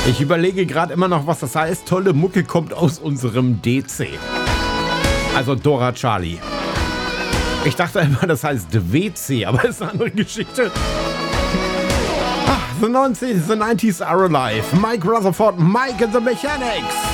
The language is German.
Ich überlege gerade immer noch, was das heißt. Tolle Mucke kommt aus unserem DC. Also Dora Charlie. Ich dachte immer, das heißt WC, aber ist eine andere Geschichte. The 90s are alive. Mike Rutherford, Mike and the Mechanics.